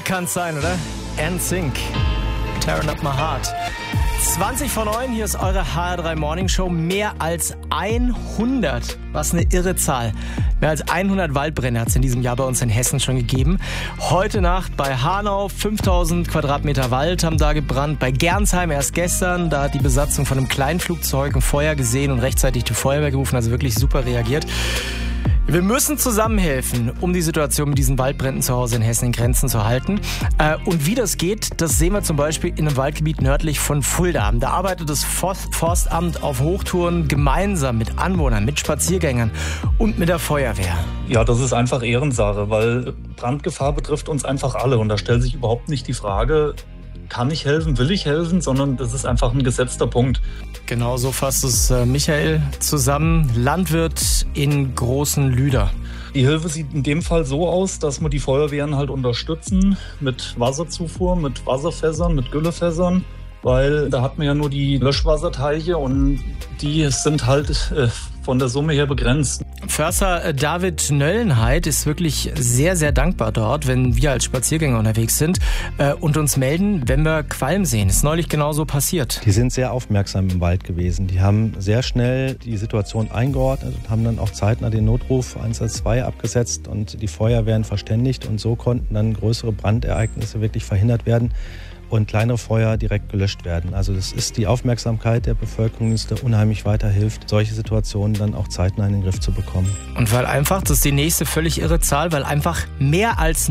gut kann's sein, oder? NSYNC, Tearing Up My Heart. 20:09, hier ist eure HR3 Morning Show. Mehr als 100, was eine irre Zahl. Mehr als 100 Waldbrände hat es in diesem Jahr bei uns in Hessen schon gegeben. Heute Nacht bei Hanau, 5000 Quadratmeter Wald haben da gebrannt. Bei Gernsheim erst gestern, da hat die Besatzung von einem Kleinflugzeug ein Feuer gesehen und rechtzeitig die Feuerwehr gerufen, also wirklich super reagiert. Wir müssen zusammenhelfen, um die Situation mit diesen Waldbränden zu Hause in Hessen in Grenzen zu halten. Und wie das geht, das sehen wir zum Beispiel in einem Waldgebiet nördlich von Fulda. Da arbeitet das Forstamt auf Hochtouren gemeinsam mit Anwohnern, mit Spaziergängern und mit der Feuerwehr. Ja, das ist einfach Ehrensache, weil Brandgefahr betrifft uns einfach alle. Und da stellt sich überhaupt nicht die Frage, kann ich helfen, will ich helfen, sondern das ist einfach ein gesetzter Punkt. Genau so fasst es Michael zusammen, Landwirt in Großen Lüder. Die Hilfe sieht in dem Fall so aus, dass wir die Feuerwehren halt unterstützen mit Wasserzufuhr, mit Wasserfässern, mit Güllefässern, weil da hat man ja nur die Löschwasserteiche und die sind halt von der Summe her begrenzt. Förster David Nöllenheit ist wirklich sehr, sehr dankbar dort, wenn wir als Spaziergänger unterwegs sind und uns melden, wenn wir Qualm sehen. Ist neulich genauso passiert. Die sind sehr aufmerksam im Wald gewesen. Die haben sehr schnell die Situation eingeordnet und haben dann auch zeitnah den Notruf 112 abgesetzt und die Feuerwehren verständigt. Und so konnten dann größere Brandereignisse wirklich verhindert werden und kleinere Feuer direkt gelöscht werden. Also das ist die Aufmerksamkeit der Bevölkerung, die da unheimlich weiterhilft, solche Situationen dann auch zeitnah in den Griff zu bekommen. Und weil einfach, das ist die nächste völlig irre Zahl, weil einfach mehr als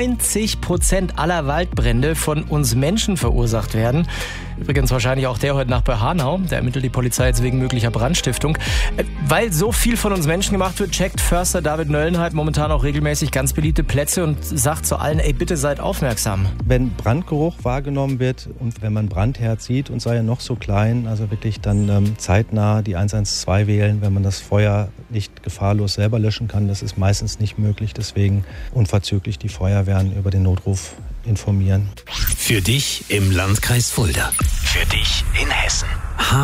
90% aller Waldbrände von uns Menschen verursacht werden. Übrigens wahrscheinlich auch der heute Nacht bei Hanau. Da ermittelt die Polizei jetzt wegen möglicher Brandstiftung. Weil so viel von uns Menschen gemacht wird, checkt Förster David Nöllenheit momentan auch regelmäßig ganz beliebte Plätze und sagt zu allen, ey, bitte seid aufmerksam. Wenn Brandgeruch wahrgenommen wird und wenn man Brandherd sieht und sei er noch so klein, also wirklich dann zeitnah die 112 wählen, wenn man das Feuer nicht gefahrlos selber löschen kann. Das ist meistens nicht möglich, deswegen unverzüglich die Feuerwehren über den Notruf informieren. Für dich im Landkreis Fulda. Für dich in Hessen.